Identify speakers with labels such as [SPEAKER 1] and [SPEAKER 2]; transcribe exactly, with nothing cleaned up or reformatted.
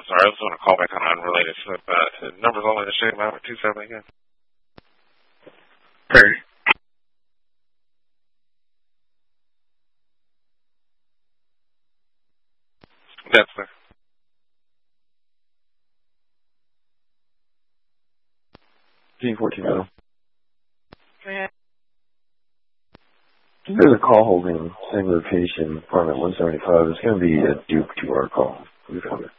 [SPEAKER 1] sorry, I just want to call back on unrelated stuff. Uh, the number's only the same amount, two seven again.
[SPEAKER 2] Perry.
[SPEAKER 1] That's the.
[SPEAKER 2] G fourteen oh.
[SPEAKER 1] Yeah.
[SPEAKER 2] There's a call holding, same location, apartment one seventy-five. It's going to be a Duke to our call. We found it.